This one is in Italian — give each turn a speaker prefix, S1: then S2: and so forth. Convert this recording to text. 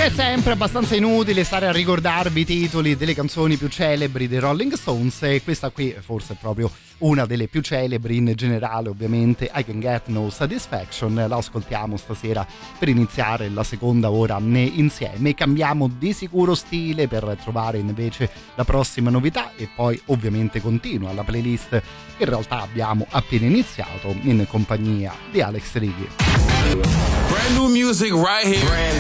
S1: È sempre abbastanza inutile stare a ricordarvi i titoli delle canzoni più celebri dei Rolling Stones, e questa qui forse è proprio una delle più celebri in generale, ovviamente I Can Get No Satisfaction. La ascoltiamo stasera per iniziare la seconda ora insieme. Cambiamo di sicuro stile per trovare invece la prossima novità, e poi ovviamente continua la playlist che in realtà abbiamo appena iniziato in compagnia di Alex Righi.
S2: Brand new music right here.